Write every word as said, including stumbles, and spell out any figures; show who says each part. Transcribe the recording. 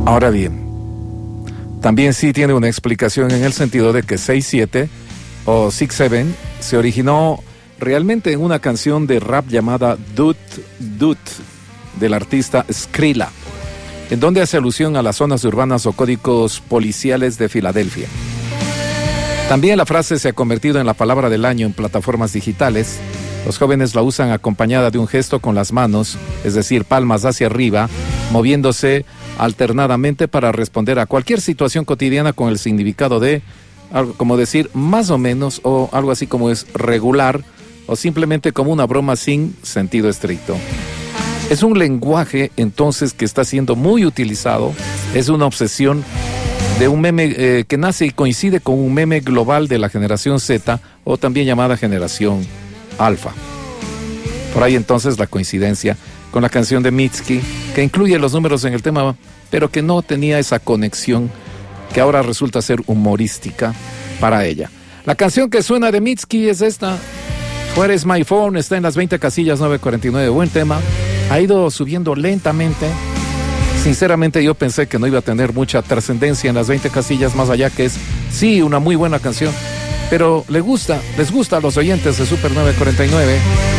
Speaker 1: Ahora bien, también sí tiene una explicación en el sentido de que seis siete o seis siete se originó realmente en una canción de rap llamada Dut Dut del artista Skrilla, en donde hace alusión a las zonas urbanas o códigos policiales de Filadelfia. También la frase se ha convertido en la palabra del año en plataformas digitales. Los jóvenes la usan acompañada de un gesto con las manos, es decir, palmas hacia arriba, moviéndose alternadamente para responder a cualquier situación cotidiana con el significado de, algo como decir más o menos, o algo así como es regular, o simplemente como una broma sin sentido estricto. Es un lenguaje entonces que está siendo muy utilizado, es una obsesión de un meme eh, que nace y coincide con un meme global de la generación Z, o también llamada generación Alfa. Por ahí entonces la coincidencia con la canción de Mitski, que incluye los números en el tema, pero que no tenía esa conexión que ahora resulta ser humorística para ella. La canción que suena de Mitski es esta, Where is my phone? Está en las veinte casillas nueve cuarenta y nueve, buen tema, ha ido subiendo lentamente. Sinceramente yo pensé que no iba a tener mucha trascendencia en las veinte casillas, más allá que es, sí, una muy buena canción, pero le gusta, les gusta a los oyentes de Super nueve cuarenta y nueve.